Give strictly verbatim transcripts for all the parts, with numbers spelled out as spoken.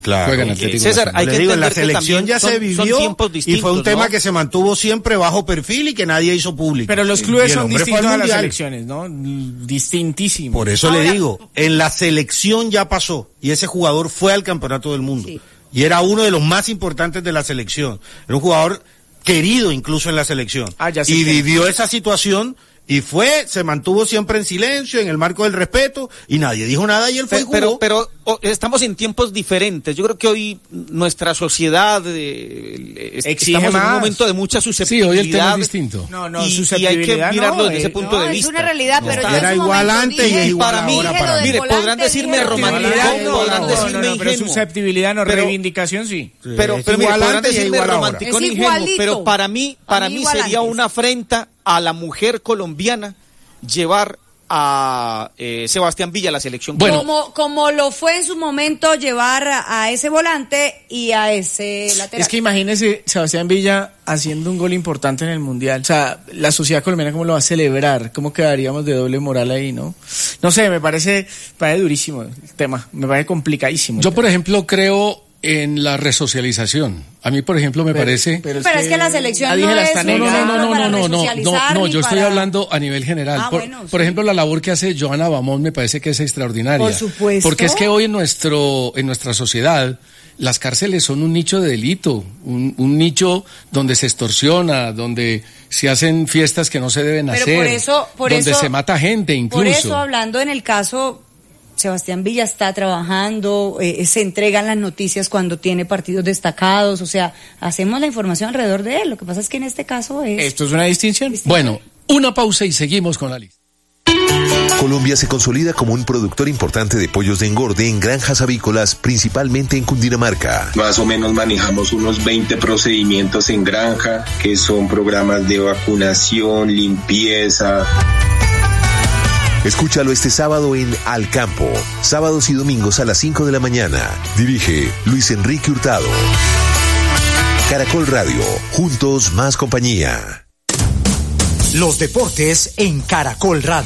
Claro. Juegan Atlético César, hay Le que digo, en la entender que selección ya son- se son vivió tiempos y distintos, fue un tema ¿no? que se mantuvo siempre bajo perfil y que nadie hizo público. Pero los Y clubes el son hombre fue distintos al a las Mundial. selecciones, ¿no? Distintísimos. Por eso Ahora- le digo, en la selección ya pasó y ese jugador fue al campeonato del mundo. Sí. Y era uno de los más importantes de la selección. Era un jugador querido incluso en la selección. Ah, ya sé y que- vivió esa situación y fue, se mantuvo siempre en silencio, en el marco del respeto, y nadie dijo nada y él fue y Pero, jugó. pero, pero oh, estamos en tiempos diferentes. Yo creo que hoy nuestra sociedad eh, es- Exige estamos en un más. momento de mucha Sí, susceptibilidad. hoy el tema es distinto. No, no, y, y hay que susceptibilidad mirarlo no, desde ese eh, punto No, de es vista. una realidad, pero yo en Era su igual momento antes y dije- es igual para mí, ahora dije para lo mí. del Mire, volante, podrán decirme dije lo del romanticón, volante. no, podrán no, decirme no, no, pero ingenuo. susceptibilidad no, Pero- reivindicación sí. Sí, Pero, es pero mire, igual podrán antes y es decirme igual ahora. romanticón Es ingenuo, igualito. pero para mí, para A mí mí igual sería antes. una afrenta a la mujer colombiana llevar a eh, Sebastián Villa a la selección. Bueno. como, como lo fue en su momento llevar a, a ese volante y a ese lateral. Es que imagínese Sebastián Villa haciendo un gol importante en el Mundial. O sea, la sociedad colombiana cómo lo va a celebrar, cómo quedaríamos de doble moral ahí, ¿no? No sé, me parece, me parece durísimo el tema, me parece complicadísimo. Yo, por ejemplo, creo en la resocialización. A mí, por ejemplo, me Pero- parece... Pero es que la selección nadie no la es está un No, no, no, lugar no, no, para no, no, no, resocializar no, ni yo estoy para- hablando a nivel general. Ah, por, bueno, por sí. ejemplo, la labor que hace Johanna Bamón me parece que es extraordinaria. Por supuesto. Porque es que hoy en nuestro, en nuestra sociedad, las cárceles son un nicho de delito, un, un nicho donde se extorsiona, donde se hacen fiestas que no se deben Pero hacer, por eso, por donde eso, se mata gente incluso. Por eso, hablando en el caso, Sebastián Villa está trabajando, eh, se entregan las noticias cuando tiene partidos destacados, o sea, hacemos la información alrededor de él. Lo que pasa es que en este caso es... ¿Esto es una distinción? Bueno, una pausa y seguimos con la lista. Colombia se consolida como un productor importante de pollos de engorde en granjas avícolas, principalmente en Cundinamarca. Más o menos manejamos unos veinte procedimientos en granja, que son programas de vacunación, limpieza. Escúchalo este sábado en Al Campo, sábados y domingos a las cinco de la mañana. Dirige Luis Enrique Hurtado. Caracol Radio, juntos más compañía. Los deportes en Caracol Radio.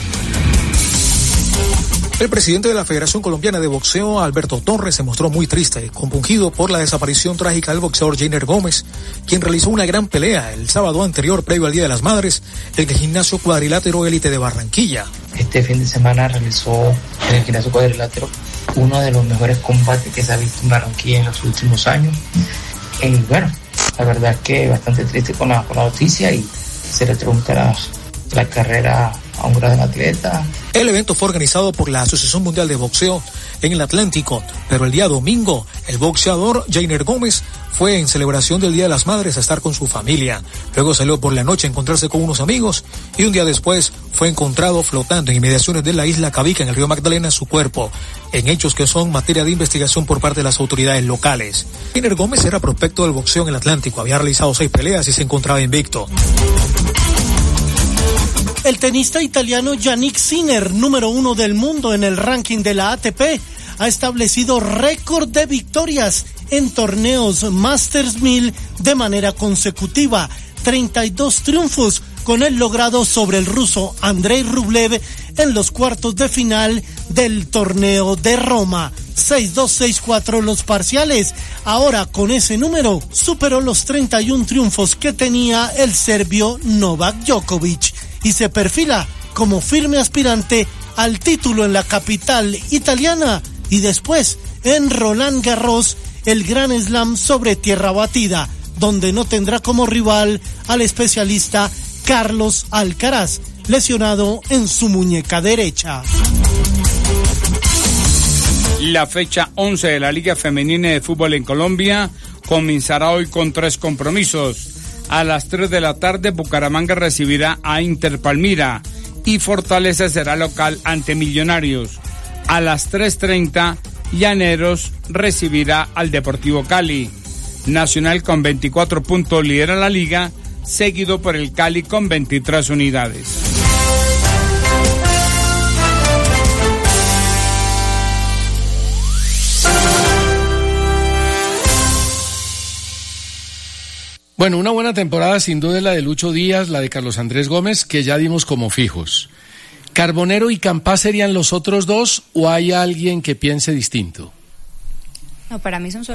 El presidente de la Federación Colombiana de Boxeo, Alberto Torres, se mostró muy triste y compungido por la desaparición trágica del boxeador Jainer Gómez, quien realizó una gran pelea el sábado anterior previo al Día de las Madres en el gimnasio cuadrilátero élite de Barranquilla. Este fin de semana realizó en el gimnasio cuadrilátero uno de los mejores combates que se ha visto en Barranquilla en los últimos años. Y bueno, la verdad es que bastante triste con la, con la noticia y se le trunca la, la carrera a un gran atleta. El evento fue organizado por la Asociación Mundial de Boxeo en el Atlántico, pero el día domingo el boxeador Jainer Gómez fue en celebración del Día de las Madres a estar con su familia. Luego salió por la noche a encontrarse con unos amigos y un día después fue encontrado flotando en inmediaciones de la isla Cabica en el río Magdalena su cuerpo, en hechos que son materia de investigación por parte de las autoridades locales. Jainer Gómez era prospecto del boxeo en el Atlántico, había realizado seis peleas y se encontraba invicto. El tenista italiano Yannick Sinner, número uno del mundo en el ranking de la A T P, ha establecido récord de victorias en torneos Masters mil de manera consecutiva. treinta y dos triunfos con el logrado sobre el ruso Andrei Rublev en los cuartos de final del torneo de Roma. seis dos, seis cuatro los parciales. Ahora con ese número superó los treinta y un triunfos que tenía el serbio Novak Djokovic y se perfila como firme aspirante al título en la capital italiana y después en Roland Garros, el Gran Slam sobre tierra batida, donde no tendrá como rival al especialista Carlos Alcaraz, lesionado en su muñeca derecha. La fecha once de la Liga Femenina de Fútbol en Colombia comenzará hoy con tres compromisos. A las tres de la tarde, Bucaramanga recibirá a Inter Palmira y Fortaleza será local ante Millonarios. A las tres treinta, Llaneros recibirá al Deportivo Cali. Nacional con veinticuatro puntos lidera la liga, seguido por el Cali con veintitrés unidades. Bueno, una buena temporada sin duda es la de Lucho Díaz, la de Carlos Andrés Gómez, que ya dimos como fijos. ¿Carbonero y Campás serían los otros dos o hay alguien que piense distinto? No, para mí son solo